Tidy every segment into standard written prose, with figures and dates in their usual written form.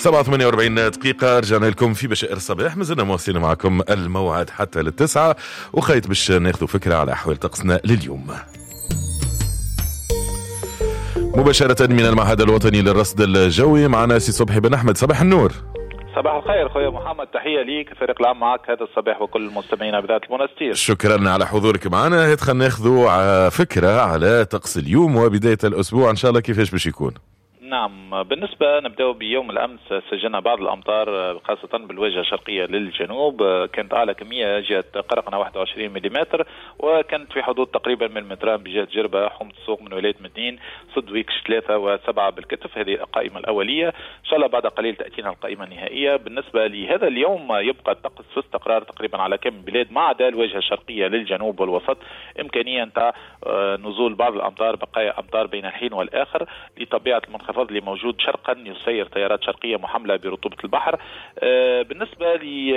7:48 دقيقة رجعنا لكم في بشائر الصباح. مازلنا مواصلين معكم الموعد حتى للتسعة، وخيط باش ناخذوا فكرة على أحوال طقسنا لليوم مباشرة من المعهد الوطني للرصد الجوي. معنا سي صبحي بن أحمد. صباح النور. صباح الخير خويا محمد، تحية ليك الفريق العام معك هذا الصباح وكل المستمعين بذات المنستير. شكرا على حضورك معنا. خلينا ناخذوا فكرة على طقس اليوم وبداية الأسبوع إن شاء الله كيفاش باش يكون. نعم، بالنسبة نبدأ بيوم الأمس سجلنا بعض الأمطار خاصة بالواجهة الشرقية للجنوب، كانت أعلى كمية جاءت قرقنا 21 ملم، وكانت في حدود تقريبا من متران بجهة جربة، حومة السوق من ولاية مدين، صدويكش 3 و7 بالكتف. هذه القائمة الأولية، إن شاء الله بعد قليل تأتينا القائمة النهائية. بالنسبة لهذا اليوم يبقى الطقس في استقرار تقريبا على كم البلاد، ما عدا الواجهة الشرقية للجنوب والوسط إمكانية نتاع نزول بعض الأمطار، بقايا أمطار بين الحين والآخر لطبيعة المنخفض اللي موجود شرقا يسير تيارات شرقية محملة برطوبة البحر. بالنسبة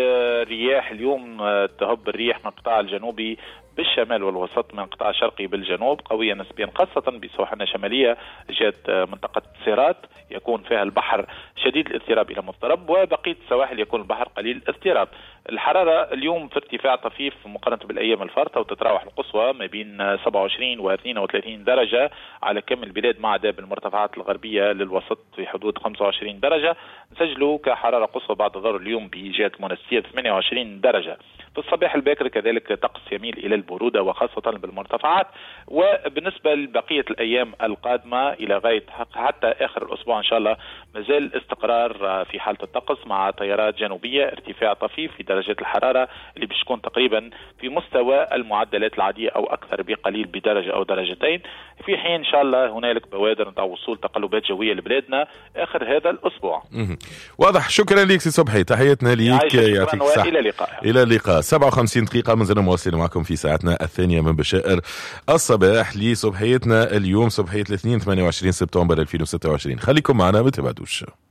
للرياح اليوم تهب الريح من القطاع الجنوبي بالشمال والوسط من قطاع شرقي بالجنوب قوية نسبيا، خاصة بسواحلنا الشمالية جات منطقة سيرات يكون فيها البحر شديد الاضطراب إلى مضطرب، وبقية السواحل يكون البحر قليل الاضطراب. الحرارة اليوم في ارتفاع طفيف مقارنة بالأيام الفارطة، وتتراوح القصوى ما بين 27 و 32 درجة على كم البلاد، ما عدا بالمرتفعات الغربية للوسط في حدود 25 درجة. نسجلوا كحرارة قصوى بعد الظهر اليوم بجهة منستير 28 درجة. في الصباح الباكر كذلك طقس يميل إلى البرودة وخاصة بالمرتفعات. وبالنسبة لبقية الأيام القادمة إلى غاية حتى آخر الأسبوع إن شاء الله مازال استقرار في حالة الطقس، مع تيارات جنوبية، ارتفاع طفيف في درجات الحرارة اللي باش تكون تقريبا في مستوى المعدلات العادية أو أكثر بقليل بدرجة أو درجتين، في حين إن شاء الله هنالك بوادر نتاع وصول تقلبات جوية لبلادنا آخر هذا الأسبوع. واضح. شكرا لك سي صبحي، تحياتنا ليك، يعطيك الصحة. إلى اللقاء. إلى اللقاء. 57 دقيقة مازلنا مواصلين معكم في ساعتنا الثانية من بشائر الصباح لصبحيتنا اليوم، صبحية الاثنين 28 سبتمبر 2026. خليكم معنا ما تبعدوش.